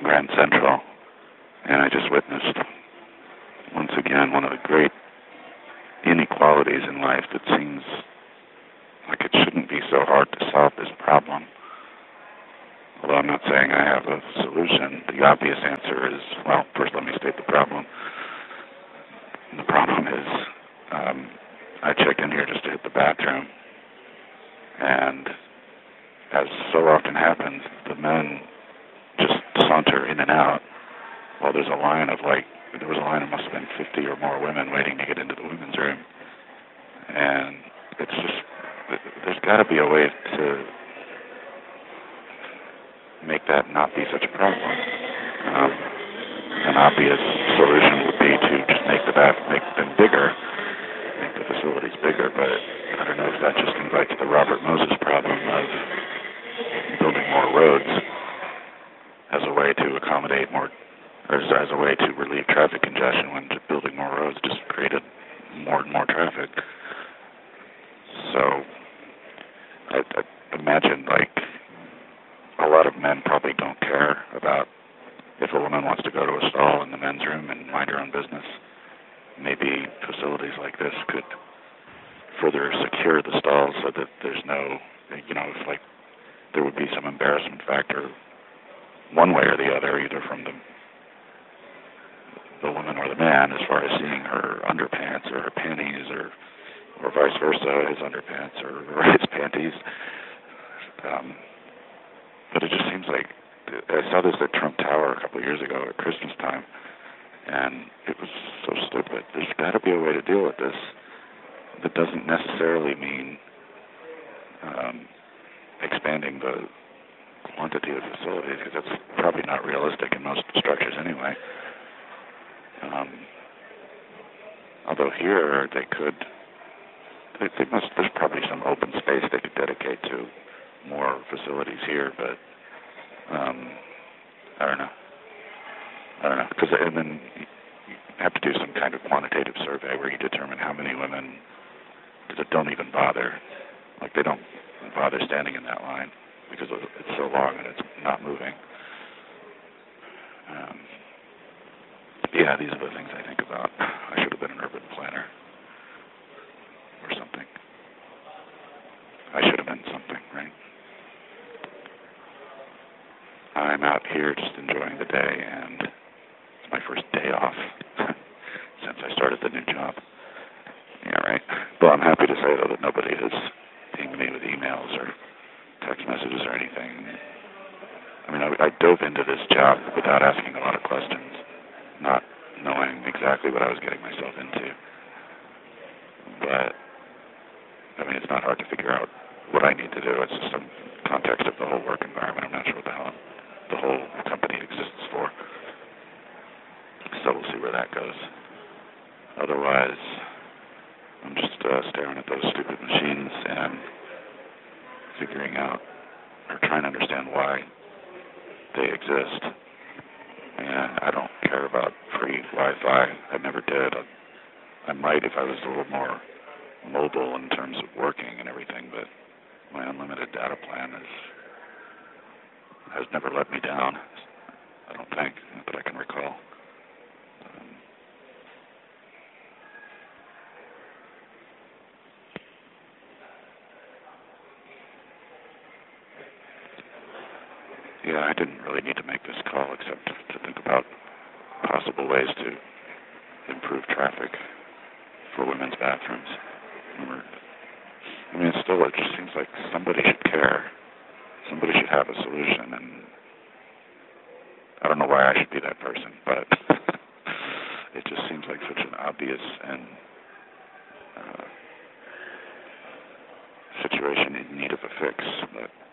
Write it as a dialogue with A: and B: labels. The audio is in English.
A: Grand Central, and I just witnessed, once again, one of the great inequalities in life that seems like it shouldn't be so hard to solve this problem. Although I'm not saying I have a solution, the obvious answer is, well, first let me state the problem. The problem is, I check in here just to hit the bathroom, and as so often happens, the men just saunter in and out while there was a line of must have been 50 or more women waiting to get into the women's room. And it's just, there's got to be a way to make that not be such a problem. An obvious solution would be to just make them bigger, make the facilities bigger, but I don't know if that just invites the Robert Moses problem of building more roads as a way to accommodate more, or as a way to relieve traffic congestion, when building more roads just created more and more traffic. So I imagine, like, a lot of men probably don't care about if a woman wants to go to a stall in the men's room and mind her own business. Maybe facilities like this could further secure the stalls so that there's no, if like there would be some embarrassment factor one way or the other, either from the woman or the man, as far as seeing her underpants or her panties, or vice versa, his underpants or his panties. But it just seems like, I saw this at Trump Tower a couple of years ago at Christmas time, and it was so stupid. There's got to be a way to deal with this that doesn't necessarily mean expanding the quantity of facilities, because that's probably not realistic in most structures anyway. Although here there's probably some open space they could dedicate to more facilities here, but I don't know, and then you have to do some kind of quantitative survey where you determine how many women that don't even bother, like they don't bother standing in that line because it's so long and it's not moving. These are the things I think about. I should have been an urban planner or something. I should have been something, right? I'm out here just enjoying the day, and it's my first day off since I started the new job. Yeah, right. Well, I'm happy to say, though, that nobody has pinged me with emails or text messages or anything. I mean, I dove into this job without asking a lot of questions, not knowing exactly what I was getting myself into. But, I mean, it's not hard to figure out what I need to do. It's just some context of the whole work environment. I'm not sure what the hell the whole company exists for. So we'll see where that goes. Otherwise, I'm just staring at those stupid machines and figuring out, or trying to understand why they exist. And I don't care about free Wi-Fi. I never did. I might if I was a little more mobile in terms of working and everything, but my unlimited data plan has never let me down. I don't think, that I can recall. I didn't really need to make this call except to think about possible ways to improve traffic for women's bathrooms. I mean, it just seems like somebody should care. Somebody should have a solution, and I don't know why I should be that person, but it just seems like such an obvious and situation in need of a fix. But